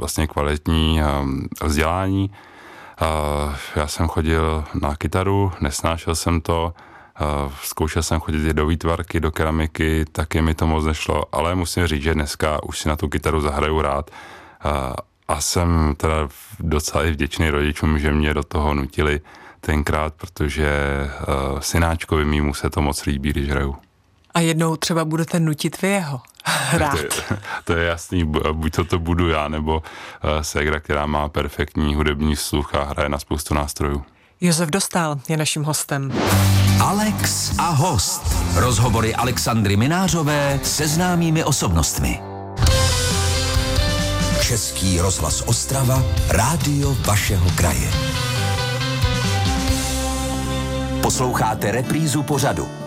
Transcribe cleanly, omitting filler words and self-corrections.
vlastně kvalitní vzdělání. Já jsem chodil na kytaru, nesnášel jsem to, zkoušel jsem chodit i do výtvarky, do keramiky, taky mi to moc nešlo, ale musím říct, že dneska už si na tu kytaru zahraju rád a jsem teda docela i vděčný rodičům, že mě do toho nutili tenkrát, protože synáčkovi mýmu se to moc líbí, když hraju. A jednou třeba budete nutit vy jeho hrát. To je jasný, buď to budu já, nebo ségra, která má perfektní hudební sluch a hraje na spoustu nástrojů. Josef Dostál je naším hostem. Alex a host. Rozhovory Alexandry Minářové se známými osobnostmi. Český rozhlas Ostrava, rádio vašeho kraje. Posloucháte reprízu pořadu